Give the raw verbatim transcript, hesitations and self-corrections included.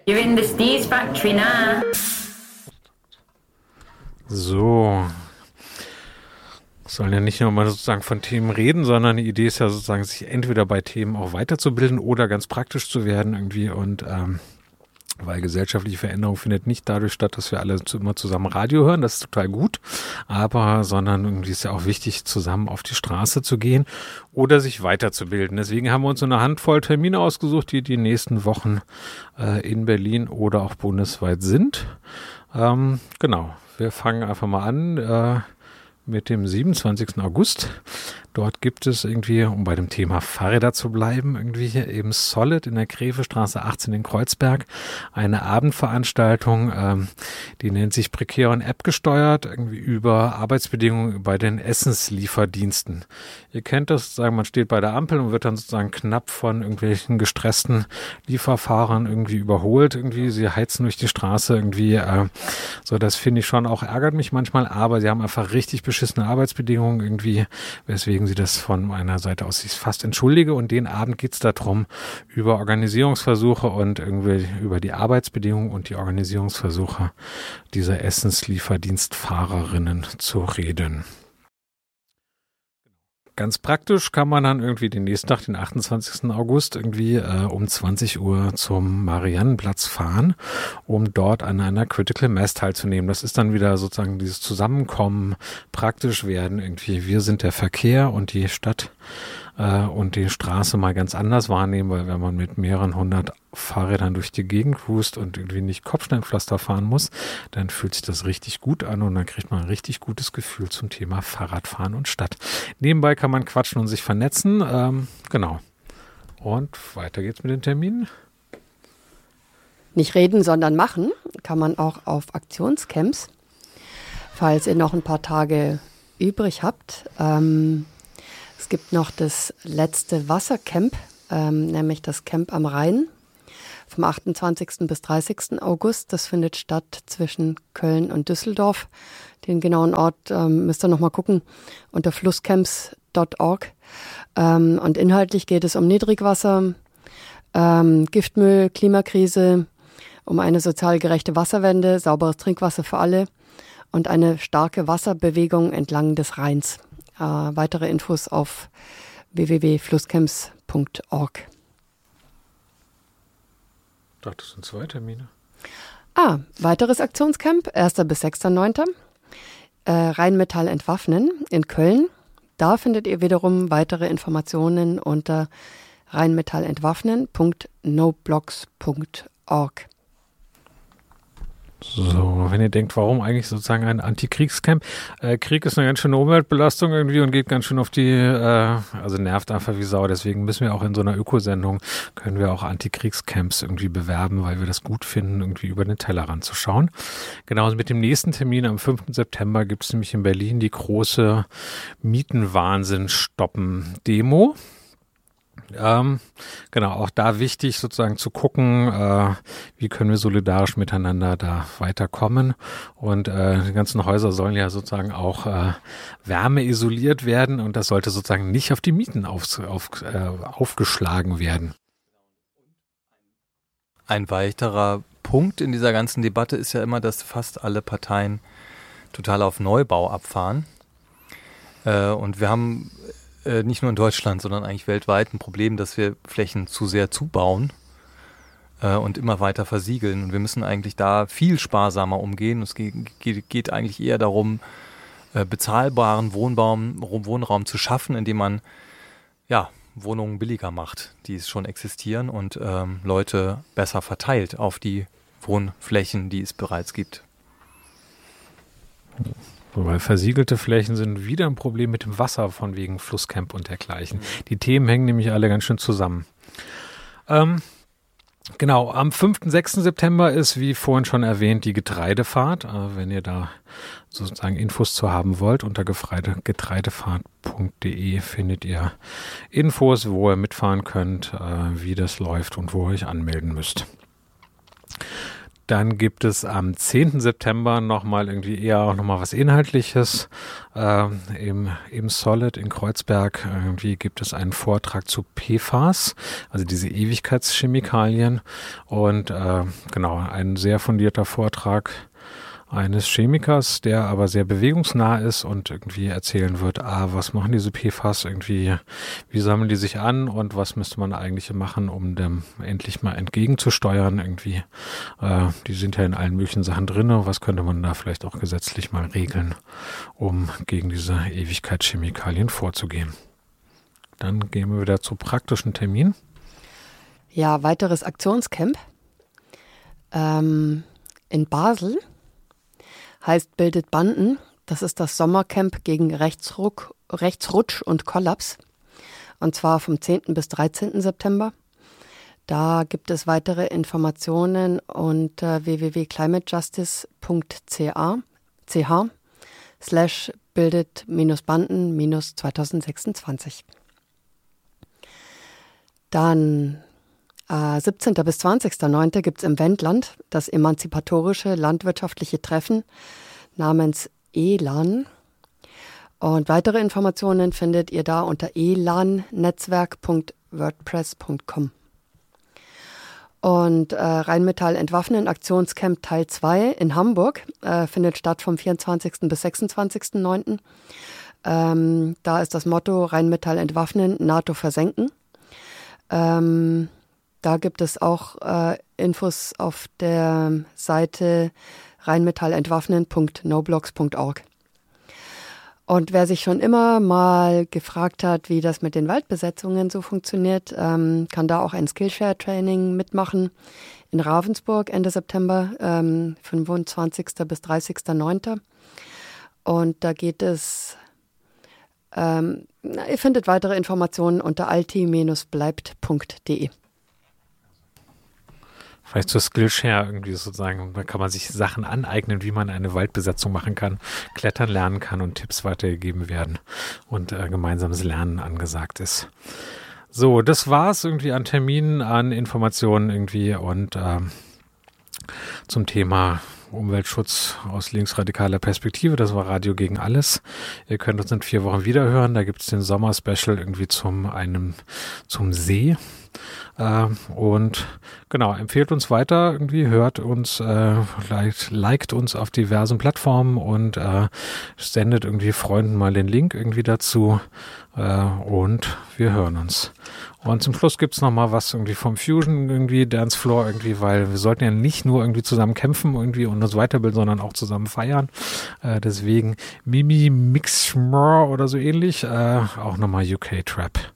You're in the Steve's factory now. So. Sollen ja nicht nur mal sozusagen von Themen reden, sondern die Idee ist ja sozusagen, sich entweder bei Themen auch weiterzubilden oder ganz praktisch zu werden irgendwie und ähm, weil gesellschaftliche Veränderung findet nicht dadurch statt, dass wir alle immer zusammen Radio hören, das ist total gut, aber sondern irgendwie ist ja auch wichtig, zusammen auf die Straße zu gehen oder sich weiterzubilden. Deswegen haben wir uns so eine Handvoll Termine ausgesucht, die die nächsten Wochen äh, in Berlin oder auch bundesweit sind. Ähm, genau, wir fangen einfach mal an äh, mit dem siebenundzwanzigsten August. Dort gibt es irgendwie, um bei dem Thema Fahrräder zu bleiben, irgendwie hier eben Solid in der Grefestraße achtzehn in Kreuzberg eine Abendveranstaltung, ähm, die nennt sich Prekär und App gesteuert, irgendwie über Arbeitsbedingungen bei den Essenslieferdiensten. Ihr kennt das, sozusagen, man steht bei der Ampel und wird dann sozusagen knapp von irgendwelchen gestressten Lieferfahrern irgendwie überholt, irgendwie, sie heizen durch die Straße irgendwie, äh, so, das finde ich schon auch, ärgert mich manchmal, aber sie haben einfach richtig beschissene Arbeitsbedingungen irgendwie, weswegen sie das von meiner Seite aus sich fast entschuldige. Und den Abend geht es darum, über Organisierungsversuche und irgendwie über die Arbeitsbedingungen und die Organisierungsversuche dieser Essenslieferdienstfahrerinnen zu reden. Ganz praktisch kann man dann irgendwie den nächsten Tag, den achtundzwanzigsten August, irgendwie äh, um zwanzig Uhr zum Mariannenplatz fahren, um dort an einer Critical Mass teilzunehmen. Das ist dann wieder sozusagen dieses Zusammenkommen, praktisch werden irgendwie. Wir sind der Verkehr und die Stadt äh, und die Straße mal ganz anders wahrnehmen, weil wenn man mit mehreren hundert Fahrrädern durch die Gegend cruist und irgendwie nicht Kopfsteinpflaster fahren muss, dann fühlt sich das richtig gut an und dann kriegt man ein richtig gutes Gefühl zum Thema Fahrradfahren und Stadt. Nebenbei kann man quatschen und sich vernetzen. Ähm, genau. Und weiter geht's mit den Terminen. Nicht reden, sondern machen kann man auch auf Aktionscamps, falls ihr noch ein paar Tage übrig habt. Ähm, es gibt noch das letzte Wassercamp, ähm, nämlich das Camp am Rhein. Vom achtundzwanzigsten bis dreißigsten August. Das findet statt zwischen Köln und Düsseldorf. Den genauen Ort ähm, müsst ihr noch mal gucken unter flusscamps punkt org. Ähm, und inhaltlich geht es um Niedrigwasser, ähm, Giftmüll, Klimakrise, um eine sozial gerechte Wasserwende, sauberes Trinkwasser für alle und eine starke Wasserbewegung entlang des Rheins. Äh, weitere Infos auf w w w punkt flusscamps punkt org. Ich dachte, das sind zwei Termine. Ah, weiteres Aktionscamp, erster bis sechster neunter Äh, Rheinmetall entwaffnen in Köln. Da findet ihr wiederum weitere Informationen unter rheinmetallentwaffnen punkt noblogs punkt org. So, wenn ihr denkt, warum eigentlich sozusagen ein Antikriegscamp? Äh, Krieg ist eine ganz schöne Umweltbelastung irgendwie und geht ganz schön auf die, äh, also nervt einfach wie Sau. Deswegen müssen wir auch in so einer Ökosendung, können wir auch Antikriegscamps irgendwie bewerben, weil wir das gut finden, irgendwie über den Tellerrand zu schauen. Genauso mit dem nächsten Termin am fünften September gibt es nämlich in Berlin die große Mietenwahnsinn-Stoppen-Demo. Ähm, genau, auch da wichtig sozusagen zu gucken, äh, wie können wir solidarisch miteinander da weiterkommen und äh, die ganzen Häuser sollen ja sozusagen auch äh, wärmeisoliert werden und das sollte sozusagen nicht auf die Mieten auf, auf, äh, aufgeschlagen werden. Ein weiterer Punkt in dieser ganzen Debatte ist ja immer, dass fast alle Parteien total auf Neubau abfahren äh, und wir haben nicht nur in Deutschland, sondern eigentlich weltweit ein Problem, dass wir Flächen zu sehr zubauen äh, und immer weiter versiegeln. Und wir müssen eigentlich da viel sparsamer umgehen. Es geht, geht, geht eigentlich eher darum, äh, bezahlbaren Wohnbaum, Wohnraum zu schaffen, indem man ja, Wohnungen billiger macht, die es schon existieren und ähm, Leute besser verteilt auf die Wohnflächen, die es bereits gibt. Weil versiegelte Flächen sind wieder ein Problem mit dem Wasser von wegen Flusscamp und dergleichen. Die Themen hängen nämlich alle ganz schön zusammen. Ähm, genau, am fünften, sechsten September ist, wie vorhin schon erwähnt, die Getreidefahrt. Äh, wenn ihr da sozusagen Infos zu haben wollt, unter getreidefahrt punkt de findet ihr Infos, wo ihr mitfahren könnt, äh, wie das läuft und wo ihr euch anmelden müsst. Dann gibt es am zehnten September nochmal irgendwie eher auch nochmal was Inhaltliches. Äh, im, Im Solid in Kreuzberg irgendwie gibt es einen Vortrag zu P F A S, also diese Ewigkeitschemikalien. Und äh, genau, ein sehr fundierter Vortrag eines Chemikers, der aber sehr bewegungsnah ist und irgendwie erzählen wird, ah, was machen diese P F A S irgendwie, wie sammeln die sich an und was müsste man eigentlich machen, um dem endlich mal entgegenzusteuern irgendwie. Äh, die sind ja in allen möglichen Sachen drin, was könnte man da vielleicht auch gesetzlich mal regeln, um gegen diese Ewigkeitschemikalien vorzugehen. Dann gehen wir wieder zu praktischen Terminen. Ja, weiteres Aktionscamp ähm, in Basel. Heißt Bildet Banden. Das ist das Sommercamp gegen Rechtsruck, Rechtsrutsch und Kollaps. Und zwar vom zehnten bis dreizehnten September. Da gibt es weitere Informationen unter w w w punkt climatejustice punkt c h slash bildet Banden zwanzig sechsundzwanzig. Dann äh, siebzehnten bis zwanzigsten neunten gibt es im Wendland das emanzipatorische landwirtschaftliche Treffen namens E L A N. Und weitere Informationen findet ihr da unter e l a n netzwerk punkt wordpress punkt com. Und äh, Rheinmetall Entwaffnen Aktionscamp Teil zwei in Hamburg äh, findet statt vom vierundzwanzigsten bis sechsundzwanzigsten neunten Ähm, da ist das Motto Rheinmetall Entwaffnen, NATO versenken. Ähm, da gibt es auch äh, Infos auf der Seite rheinmetallentwaffnen punkt noblogs punkt org. Und wer sich schon immer mal gefragt hat, wie das mit den Waldbesetzungen so funktioniert, ähm, kann da auch ein Skillshare-Training mitmachen in Ravensburg Ende September, ähm, fünfundzwanzigsten bis dreißigsten neunten Und da geht es, ähm, ihr findet weitere Informationen unter alti Bindestrich bleibt punkt de. Vielleicht zur Skillshare irgendwie sozusagen, da kann man sich Sachen aneignen, wie man eine Waldbesetzung machen kann, klettern lernen kann und Tipps weitergegeben werden und äh, gemeinsames Lernen angesagt ist. So, das war's irgendwie an Terminen, an Informationen irgendwie und ähm, zum Thema Umweltschutz aus linksradikaler Perspektive. Das war Radio gegen alles. Ihr könnt uns in vier Wochen wieder hören. Da gibt es den Sommer-Special irgendwie zum einem zum See. Äh, und genau, empfehlt uns weiter, irgendwie hört uns, äh, liked, liked uns auf diversen Plattformen und äh, sendet irgendwie Freunden mal den Link irgendwie dazu äh, und wir hören uns. Und zum Schluss gibt's noch mal was irgendwie vom Fusion irgendwie, Dance Floor irgendwie, weil wir sollten ja nicht nur irgendwie zusammen kämpfen irgendwie und uns weiterbilden, sondern auch zusammen feiern. Äh, deswegen Mimi Mix Schmör oder so ähnlich, äh, auch nochmal U K Trap.